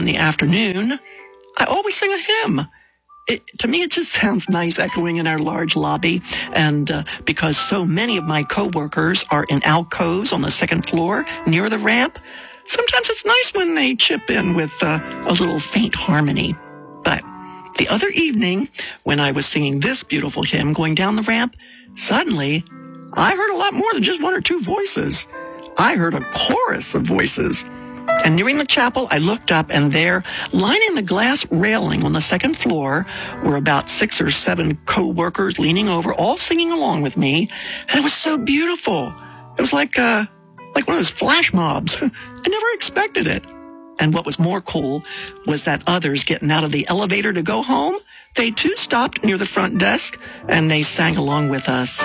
the afternoon, I always sing a hymn. To me, it just sounds nice echoing in our large lobby. And because so many of my coworkers are in alcoves on the second floor near the ramp, sometimes it's nice when they chip in with a little faint harmony. But the other evening, when I was singing this beautiful hymn going down the ramp, suddenly I heard a lot more than just one or two voices. I heard a chorus of voices. And nearing the chapel, I looked up, and there, lining the glass railing on the second floor, were about 6 or 7 co-workers leaning over, all singing along with me. And it was so beautiful. It was like one of those flash mobs. I never expected it. And what was more cool was that others getting out of the elevator to go home, they too stopped near the front desk, and they sang along with us.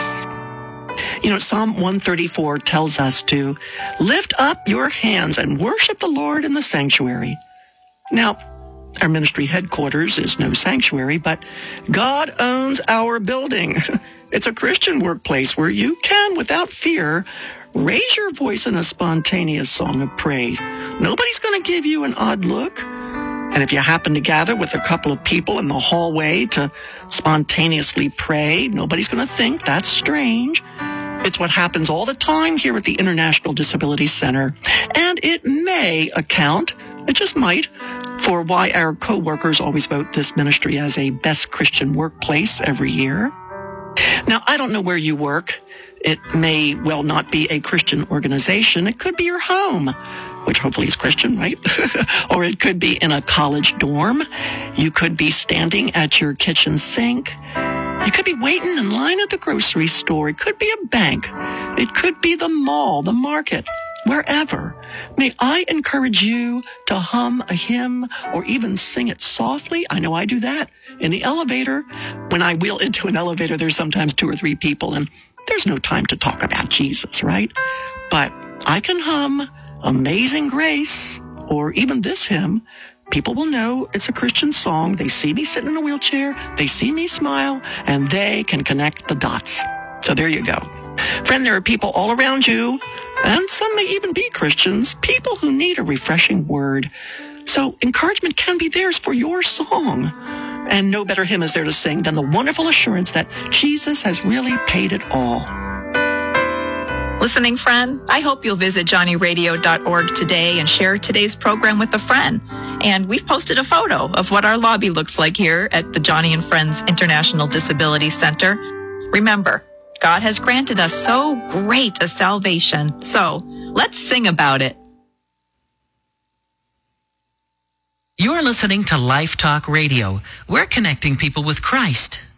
You know, Psalm 134 tells us to lift up your hands and worship the Lord in the sanctuary. Now, our ministry headquarters is no sanctuary, but God owns our building. It's a Christian workplace where you can, without fear, raise your voice in a spontaneous song of praise. Nobody's going to give you an odd look. And if you happen to gather with a couple of people in the hallway to spontaneously pray, nobody's going to think that's strange. It's what happens all the time here at the International Disability Center. And it may account, it just might, for why our co-workers always vote this ministry as a best Christian workplace every year. Now, I don't know where you work. It may well not be a Christian organization. It could be your home, which hopefully is Christian, right? Or it could be in a college dorm. You could be standing at your kitchen sink. You could be waiting in line at the grocery store. It could be a bank. It could be the mall, the market, wherever. May I encourage you to hum a hymn or even sing it softly. I know I do that in the elevator. When I wheel into an elevator, there's sometimes 2 or 3 people, and there's no time to talk about Jesus, right? But I can hum Amazing Grace or even this hymn. People will know it's a Christian song. They see me sitting in a wheelchair. They see me smile, and they can connect the dots. So there you go. Friend, there are people all around you, and some may even be Christians, people who need a refreshing word. So encouragement can be theirs for your song. And no better hymn is there to sing than the wonderful assurance that Jesus has really paid it all. Listening friend, I hope you'll visit johnnyradio.org today and share today's program with a friend. And we've posted a photo of what our lobby looks like here at the Johnny and Friends International Disability Center. Remember, God has granted us so great a salvation, so let's sing about it. You're listening to Life Talk Radio. We're connecting people with Christ.